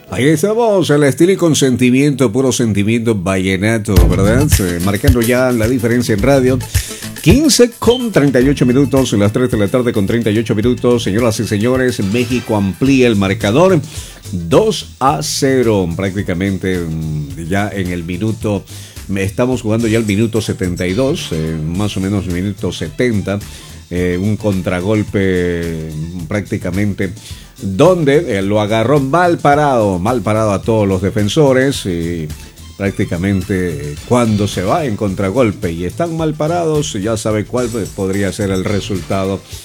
Ahí estamos, el estilo y consentimiento, puro sentimiento vallenato, ¿verdad? Marcando ya la diferencia en radio. 15:38, las 3 de la tarde con 38 minutos. Señoras y señores, México amplía el marcador 2-0. Prácticamente ya en el minuto, estamos jugando ya el minuto 72, más o menos el minuto 70. Un contragolpe prácticamente donde lo agarró mal parado a todos los defensores y prácticamente cuando se va en contragolpe y están mal parados, ya sabe cuál podría ser el resultado